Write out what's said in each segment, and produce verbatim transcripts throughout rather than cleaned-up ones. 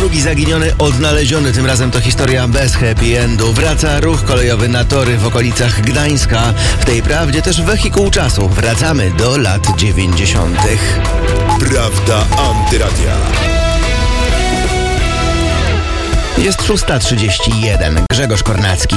Drugi zaginiony odnaleziony, tym razem to historia bez happy endu. Wraca ruch kolejowy na tory w okolicach Gdańska. W tej prawdzie też wehikuł czasu. Wracamy do lat dziewięćdziesiątych. Prawda Antyradia. Jest szósta trzydzieści jeden. Grzegorz Kornacki.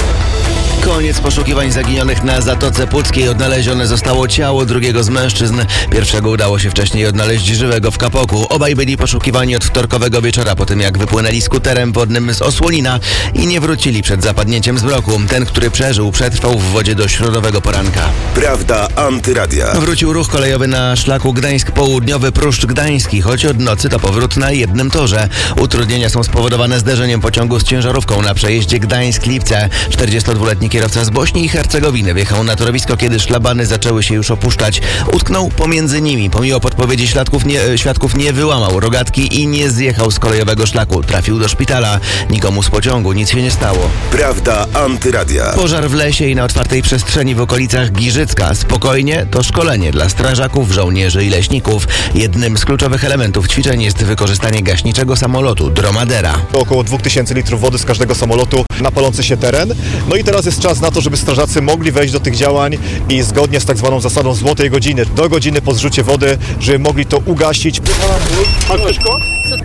Koniec poszukiwań zaginionych na Zatoce Puckiej. Odnalezione zostało ciało drugiego z mężczyzn. Pierwszego udało się wcześniej odnaleźć żywego w Kapoku. Obaj byli poszukiwani od wtorkowego wieczora po tym, jak wypłynęli skuterem wodnym z Osłonina i nie wrócili przed zapadnięciem zmroku. Ten, który przeżył, przetrwał w wodzie do środowego poranka. Prawda Antyradia. Wrócił ruch kolejowy na szlaku Gdańsk Południowy Pruszcz Gdański, choć od nocy to powrót na jednym torze. Utrudnienia są spowodowane zderzeniem pociągu z ciężarówką na przejeździe Gdańsk-Lipce. czterdziestodwuletni kierowca z Bośni i Hercegowiny wjechał na torowisko, kiedy szlabany zaczęły się już opuszczać. Utknął pomiędzy nimi. Pomimo podpowiedzi świadków nie, świadków nie wyłamał rogatki i nie zjechał z kolejowego szlaku. Trafił do szpitala. Nikomu z pociągu nic się nie stało. Prawda Antyradia. Pożar w lesie i na otwartej przestrzeni w okolicach Giżycka. Spokojnie to szkolenie dla strażaków, żołnierzy i leśników. Jednym z kluczowych elementów ćwiczeń jest wykorzystanie gaśniczego samolotu Dromadera. Około dwa tysiące litrów wody z każdego samolotu na palący się teren. No i teraz jest czas na to, żeby strażacy mogli wejść do tych działań i zgodnie z tak zwaną zasadą złotej godziny, do godziny po zrzucie wody, żeby mogli to ugasić. A Krzyśko?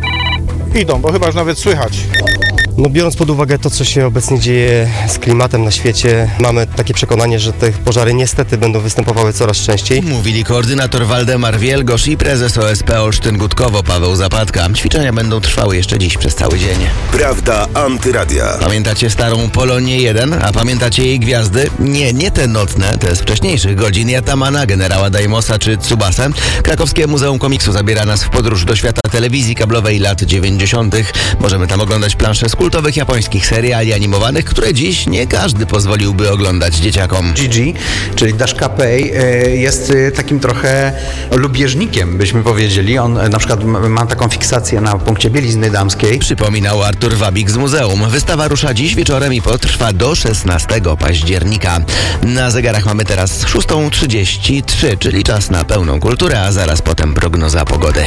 Idą, bo chyba już nawet słychać. No biorąc pod uwagę to, co się obecnie dzieje z klimatem na świecie, mamy takie przekonanie, że te pożary niestety będą występowały coraz częściej. Mówili koordynator Waldemar Wielgosz i prezes O S P Olsztyn-Gutkowo Paweł Zapadka. Ćwiczenia będą trwały jeszcze dziś przez cały dzień. Prawda Antyradia. Pamiętacie starą Polonię jeden? A pamiętacie jej gwiazdy? Nie, nie te nocne, te z wcześniejszych godzin. Jatamana, generała Daimosa czy Tsubasę. Krakowskie Muzeum Komiksu zabiera nas w podróż do świata telewizji kablowej lat dziewięćdziesiątych. Możemy tam oglądać plansze z kultowych japońskich seriali animowanych, które dziś nie każdy pozwoliłby oglądać dzieciakom. Gigi, czyli Daszka Pei, jest takim trochę lubieżnikiem, byśmy powiedzieli. On na przykład ma taką fiksację na punkcie bielizny damskiej. Przypominał Artur Wabik z muzeum. Wystawa rusza dziś wieczorem i potrwa do szesnastego października. Na zegarach mamy teraz szósta trzydzieści trzy, czyli czas na pełną kulturę, a zaraz potem prognoza pogody.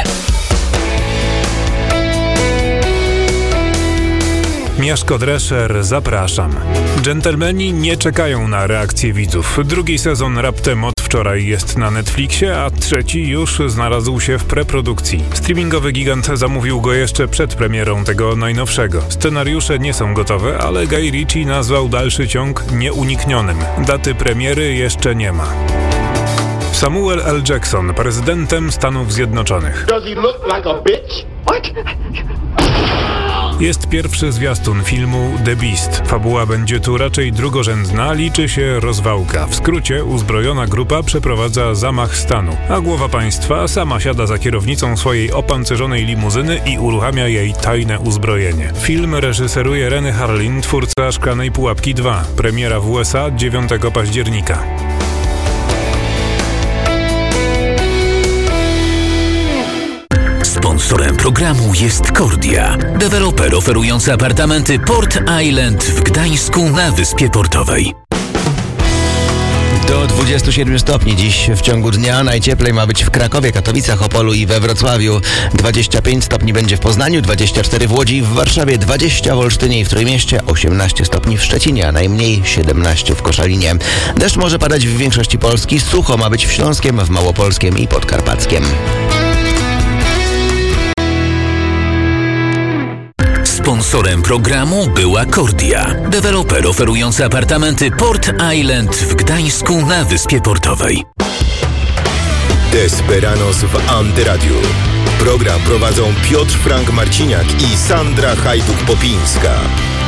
Mieszko Drescher, zapraszam. Dżentelmeni nie czekają na reakcję widzów. Drugi sezon raptem od wczoraj jest na Netflixie, a trzeci już znalazł się w preprodukcji. Streamingowy gigant zamówił go jeszcze przed premierą tego najnowszego. Scenariusze nie są gotowe, ale Guy Ritchie nazwał dalszy ciąg nieuniknionym. Daty premiery jeszcze nie ma. Samuel L. Jackson, prezydentem Stanów Zjednoczonych. Does he look like a bitch? What? Jest pierwszy zwiastun filmu The Beast. Fabuła będzie tu raczej drugorzędna, liczy się rozwałka. W skrócie uzbrojona grupa przeprowadza zamach stanu, a głowa państwa sama siada za kierownicą swojej opancerzonej limuzyny i uruchamia jej tajne uzbrojenie. Film reżyseruje Renny Harlin, twórca Szklanej Pułapki dwa. Premiera w U S A dziewiątego października. Sponsorem programu jest Kordia, deweloper oferujący apartamenty Port Island w Gdańsku na Wyspie Portowej. Do dwudziestu siedmiu stopni dziś w ciągu dnia. Najcieplej ma być w Krakowie, Katowicach, Opolu i we Wrocławiu. dwadzieścia pięć stopni będzie w Poznaniu, dwadzieścia cztery w Łodzi, w Warszawie, dwadzieścia w Olsztynie i w Trójmieście, osiemnaście stopni w Szczecinie, a najmniej siedemnaście w Koszalinie. Deszcz może padać w większości Polski, sucho ma być w Śląskiem, w Małopolskiem i Podkarpackiem. Sponsorem programu była Kordia, deweloper oferujący apartamenty Port Island w Gdańsku na Wyspie Portowej. Desperanos w Antyradiu. Program prowadzą Piotr Frank Marciniak i Sandra Hajduk-Popińska.